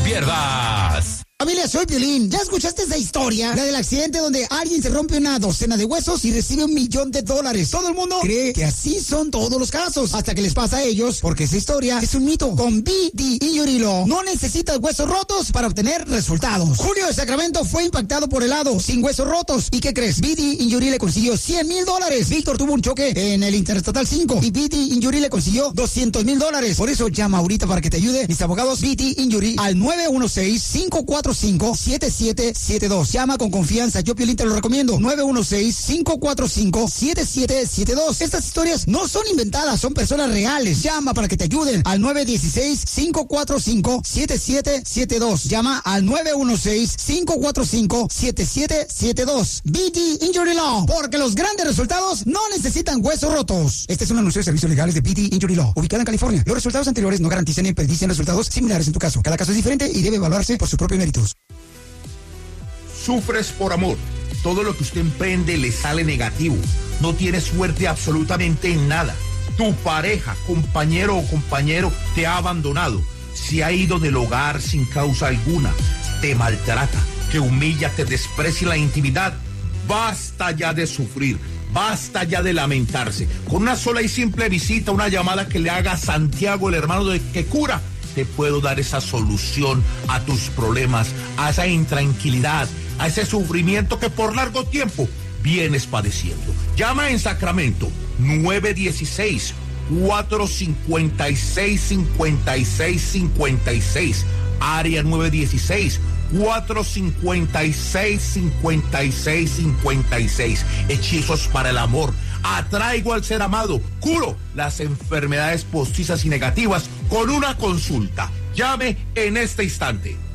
pierdas. Familia, soy Piolín. ¿Ya escuchaste esa historia? La del accidente donde alguien se rompe una docena de huesos y recibe $1 millón. Todo el mundo cree que así son todos los casos, hasta que les pasa a ellos, porque esa historia es un mito. Con BD Injury Law no necesitas huesos rotos para obtener resultados. Julio de Sacramento fue impactado por helado, sin huesos rotos. ¿Y qué crees? BD Injury le consiguió $100,000. Víctor tuvo un choque en el Interestatal 5 y BD Injury le consiguió $200,000. Por eso llama ahorita para que te ayude mis abogados BD Injury al 916-545-7772. Llama con confianza. Yo, Piolín, te lo recomiendo. 916-545-7772. Estas historias no son inventadas, son personas reales. Llama para que te ayuden al 916-545-7772. Llama al 916-545-7772. BD Injury Law, porque los grandes resultados no necesitan huesos rotos. Este es un anuncio de servicios legales de BD Injury Law, ubicada en California. Los resultados anteriores no garantizan ni predicen resultados similares en tu caso. Cada caso es diferente y debe evaluarse por sus propios méritos. Sufres por amor. Todo lo que usted emprende le sale negativo. No tiene suerte absolutamente en nada. Tu pareja, compañero o compañero te ha abandonado. Se ha ido del hogar sin causa alguna. Te maltrata, te humilla, te desprecia en la intimidad. Basta ya de sufrir. Basta ya de lamentarse. Con una sola y simple visita, una llamada que le haga a Santiago, el hermano de que cura, te puedo dar esa solución a tus problemas, a esa intranquilidad, a ese sufrimiento que por largo tiempo vienes padeciendo. Llama en Sacramento 916-456-5656, área 916-456-5656. Hechizos para el amor. Atraigo al ser amado. Curo las enfermedades postizas y negativas con una consulta. Llame en este instante.